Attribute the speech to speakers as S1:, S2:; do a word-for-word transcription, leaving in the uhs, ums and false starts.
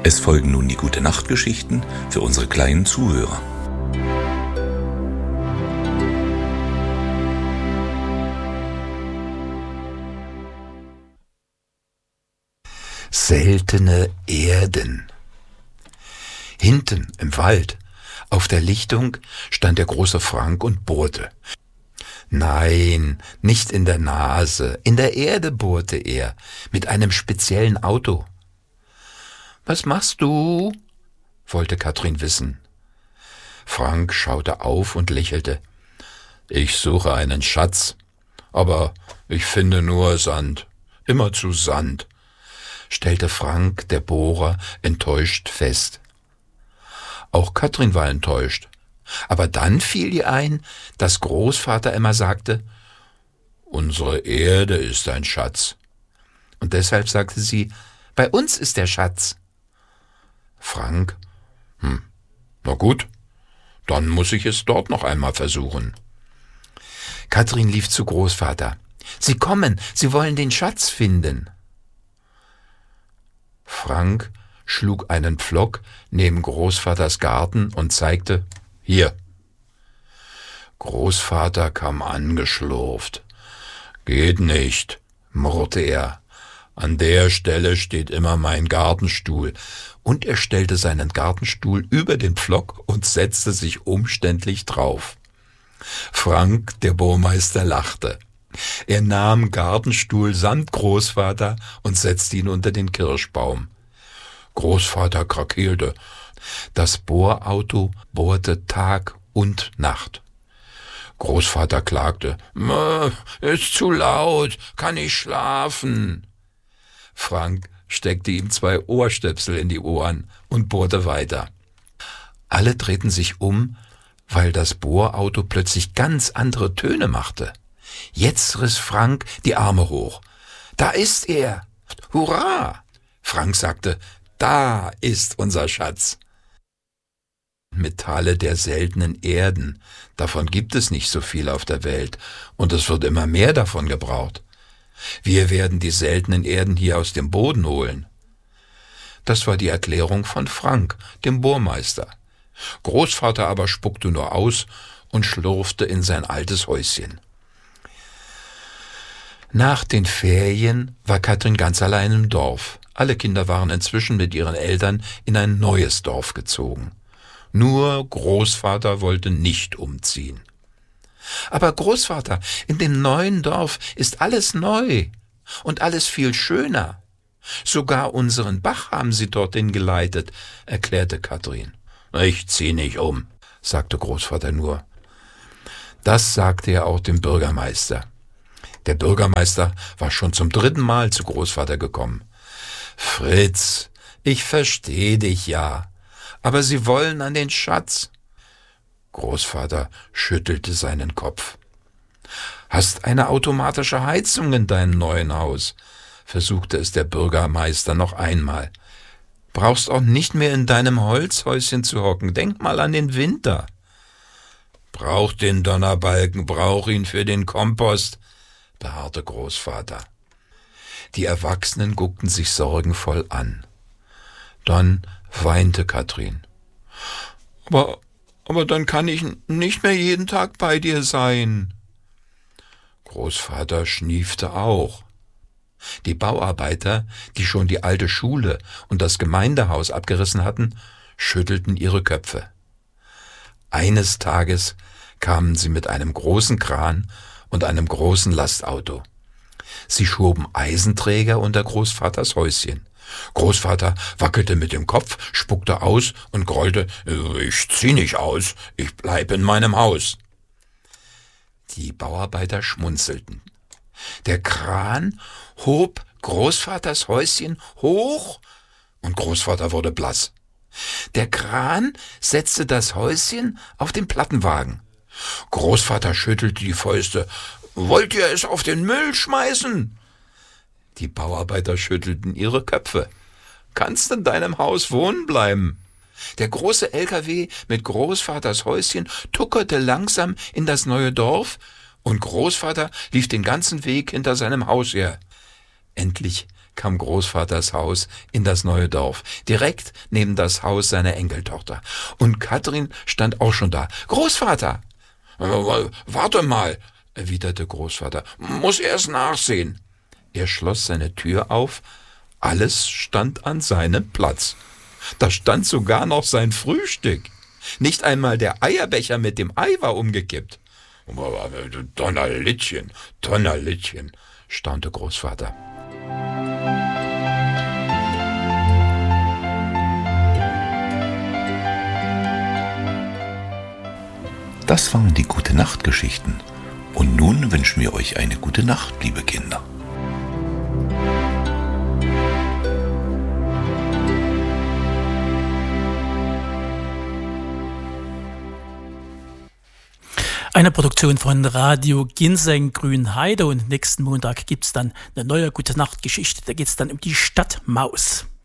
S1: Es folgen nun die Gute-Nacht-Geschichten für unsere kleinen Zuhörer.
S2: Seltene Erden. Hinten im Wald, auf der Lichtung, stand der große Frank und bohrte. Nein, nicht in der Nase, in der Erde bohrte er, mit einem speziellen Auto. »Was machst du?« wollte Katrin wissen. Frank schaute auf und lächelte. »Ich suche einen Schatz, aber ich finde nur Sand, immerzu Sand«, stellte Frank, der Bohrer, enttäuscht fest. Auch Katrin war enttäuscht, aber dann fiel ihr ein, dass Großvater immer sagte, »Unsere Erde ist ein Schatz.« Und deshalb sagte sie, »Bei uns ist der Schatz.« Frank, hm, na gut, dann muss ich es dort noch einmal versuchen. Katrin lief zu Großvater. »Sie kommen, Sie wollen den Schatz finden.« Frank schlug einen Pflock neben Großvaters Garten und zeigte, »Hier.« Großvater kam angeschlurft. »Geht nicht«, murrte er. »An der Stelle steht immer mein Gartenstuhl.« Und er stellte seinen Gartenstuhl über den Pflock und setzte sich umständlich drauf. Frank, der Bohrmeister, lachte. Er nahm Gartenstuhl samt Großvater und setzte ihn unter den Kirschbaum. Großvater krakeelte. Das Bohrauto bohrte Tag und Nacht. Großvater klagte, »Ist zu laut, kann ich schlafen?« Frank steckte ihm zwei Ohrstöpsel in die Ohren und bohrte weiter. Alle drehten sich um, weil das Bohrauto plötzlich ganz andere Töne machte. Jetzt riss Frank die Arme hoch. »Da ist er! Hurra!« Frank sagte, »Da ist unser Schatz!« Metalle der seltenen Erden, davon gibt es nicht so viel auf der Welt, und es wird immer mehr davon gebraucht. Wir werden die seltenen Erden hier aus dem Boden holen. Das war die Erklärung von Frank, dem Bohrmeister. Großvater aber spuckte nur aus und schlurfte in sein altes Häuschen. Nach den Ferien war Katrin ganz allein im Dorf. Alle Kinder waren inzwischen mit ihren Eltern in ein neues Dorf gezogen. Nur Großvater wollte nicht umziehen. »Aber Großvater, in dem neuen Dorf ist alles neu und alles viel schöner. Sogar unseren Bach haben sie dorthin geleitet«, erklärte Katrin. »Ich zieh nicht um«, sagte Großvater nur. Das sagte er auch dem Bürgermeister. Der Bürgermeister war schon zum dritten Mal zu Großvater gekommen. »Fritz, ich verstehe dich ja, aber sie wollen an den Schatz.« Großvater schüttelte seinen Kopf. »Hast eine automatische Heizung in deinem neuen Haus?«, versuchte es der Bürgermeister noch einmal. »Brauchst auch nicht mehr in deinem Holzhäuschen zu hocken. Denk mal an den Winter.« »Brauch den Donnerbalken, brauch ihn für den Kompost«, beharrte Großvater. Die Erwachsenen guckten sich sorgenvoll an. Dann weinte Katrin. »Aber, aber dann kann ich nicht mehr jeden Tag bei dir sein.« Großvater schniefte auch. Die Bauarbeiter, die schon die alte Schule und das Gemeindehaus abgerissen hatten, schüttelten ihre Köpfe. Eines Tages kamen sie mit einem großen Kran und einem großen Lastauto. Sie schoben Eisenträger unter Großvaters Häuschen. Großvater wackelte mit dem Kopf, spuckte aus und grollte, »Ich zieh nicht aus, ich bleib in meinem Haus.« Die Bauarbeiter schmunzelten. Der Kran hob Großvaters Häuschen hoch und Großvater wurde blass. Der Kran setzte das Häuschen auf den Plattenwagen. Großvater schüttelte die Fäuste. »Wollt ihr es auf den Müll schmeißen?« Die Bauarbeiter schüttelten ihre Köpfe. »Kannst in deinem Haus wohnen bleiben.« Der große L K W mit Großvaters Häuschen tuckerte langsam in das neue Dorf und Großvater lief den ganzen Weg hinter seinem Haus her. Endlich kam Großvaters Haus in das neue Dorf, direkt neben das Haus seiner Enkeltochter. Und Katrin stand auch schon da. »Großvater!« »Warte mal«, erwiderte Großvater, »muss erst nachsehen.« Er schloss seine Tür auf. Alles stand an seinem Platz. Da stand sogar noch sein Frühstück. Nicht einmal der Eierbecher mit dem Ei war umgekippt. »Donnerlittchen, Donnerlittchen«, staunte Großvater.
S1: Das waren die Gute-Nacht-Geschichten. Und nun wünschen wir euch eine gute Nacht, liebe Kinder.
S3: Eine Produktion von Radio Ginseng Grünheide, und nächsten Montag gibt es dann eine neue Gute-Nacht-Geschichte. Da geht es dann um die Stadtmaus.